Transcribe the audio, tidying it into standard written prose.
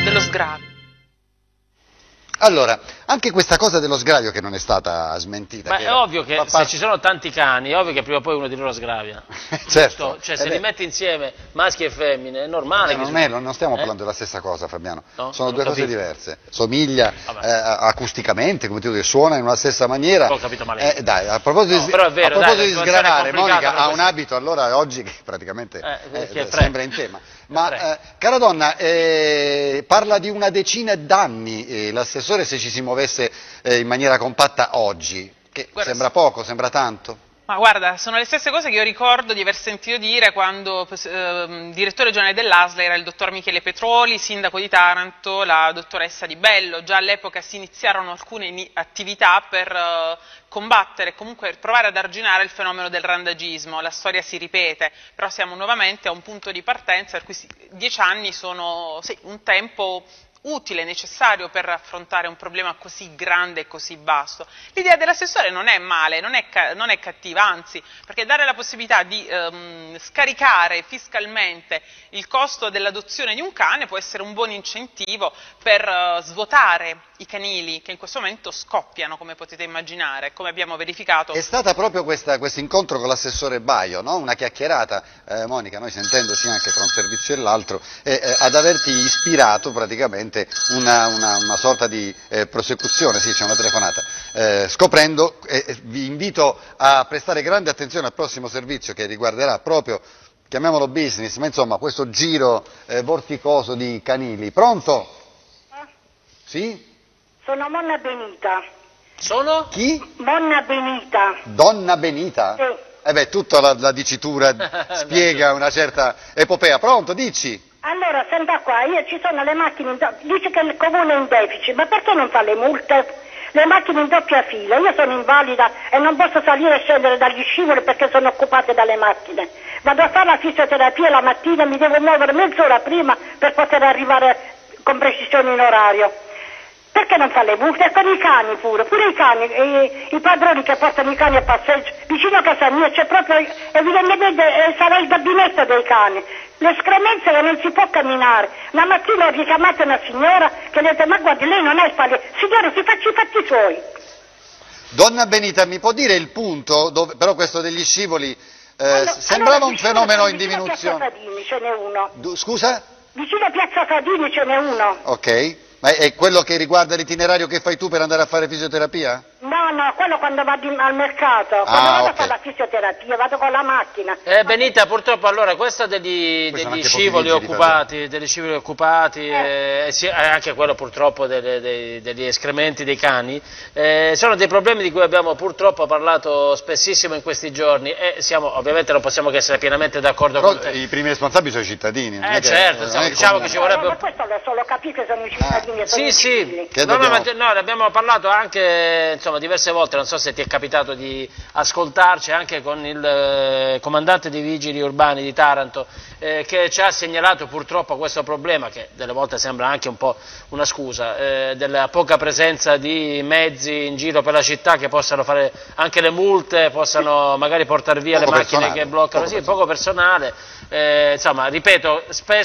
dello sgravio. Allora, anche questa cosa dello sgravio che non è stata smentita. Ma è ovvio che se ci sono tanti cani, è ovvio che prima o poi uno di loro sgravia. Certo. Cioè, se li metti insieme maschi e femmine, è normale. Non stiamo parlando della stessa cosa, Fabiano. No? Sono due cose diverse. Somiglia acusticamente, come ti dico, suona in una stessa maniera. Ho capito male. Dai, a proposito di sgravare, Monica ha un abito allora oggi che praticamente sembra in tema. Ma cara donna, parla di una decina d'anni l'assessore se ci si muovesse in maniera compatta oggi, che sembra poco, sembra tanto? Ma guarda, sono le stesse cose che io ricordo di aver sentito dire quando direttore generale dell'ASL era il dottor Michele Petroli, sindaco di Taranto, la dottoressa Di Bello. Già all'epoca si iniziarono alcune attività per combattere, comunque provare ad arginare il fenomeno del randagismo. La storia si ripete, però siamo nuovamente a un punto di partenza, per cui 10 anni sono un tempo utile, necessario per affrontare un problema così grande e così vasto. L'idea dell'assessore non è male, non è cattiva, anzi, perché dare la possibilità di scaricare fiscalmente il costo dell'adozione di un cane può essere un buon incentivo per svuotare i canili che in questo momento scoppiano, come potete immaginare, come abbiamo verificato. È stata proprio questo incontro con l'assessore Baio, no? Una chiacchierata, Monica, noi sentendoci anche tra un servizio e l'altro, ad averti ispirato praticamente una sorta di prosecuzione, sì, c'è una telefonata, scoprendo, vi invito a prestare grande attenzione al prossimo servizio che riguarderà proprio, chiamiamolo business, ma insomma questo giro vorticoso di canili. Pronto? Sì? Sono Monna Benita. Sono? Chi? Monna Benita. Donna Benita? Sì. Tutta la dicitura spiega una certa epopea. Pronto, dici? Allora, senta qua, ci sono le macchine, dice che il comune è in deficit, ma perché non fa le multe? Le macchine in doppia fila, io sono invalida e non posso salire e scendere dagli scivoli perché sono occupate dalle macchine. Vado a fare la fisioterapia la mattina, mi devo muovere mezz'ora prima per poter arrivare con precisione in orario. Perché non fa le multe? E con i cani pure i cani, i padroni che portano i cani a passeggio, vicino a casa mia c'è proprio, evidentemente sarà il gabinetto dei cani, le scremenze che non si può camminare. Una mattina ho richiamato una signora che le ha detto, ma guardi, lei non è spallita, signore si faccia i fatti suoi. Donna Benita, mi può dire il punto, dove, però questo degli scivoli sembrava un fenomeno in diminuzione. Vicino a Piazza Fadini ce n'è uno. Scusa? Vicino a Piazza Fadini ce n'è uno. Ok. Ma è quello che riguarda l'itinerario che fai tu per andare a fare fisioterapia? No, quello quando vado al mercato, quando vado a fare la fisioterapia, vado con la macchina. Benita, purtroppo allora questo degli scivoli occupati, anche quello purtroppo degli escrementi dei cani, sono dei problemi di cui abbiamo purtroppo parlato spessissimo in questi giorni e ovviamente non possiamo che essere pienamente d'accordo con te. I primi responsabili sono i cittadini. Certo, diciamo che ci vorrebbe... Ma questo lo solo capisco che sono i cittadini. Sì, no, ne abbiamo parlato anche insomma diverse volte, non so se ti è capitato di ascoltarci anche con il comandante dei vigili urbani di Taranto che ci ha segnalato purtroppo questo problema che delle volte sembra anche un po' una scusa della poca presenza di mezzi in giro per la città che possano fare anche le multe, possano magari portare via le macchine che bloccano, poco personale. Insomma, ripeto,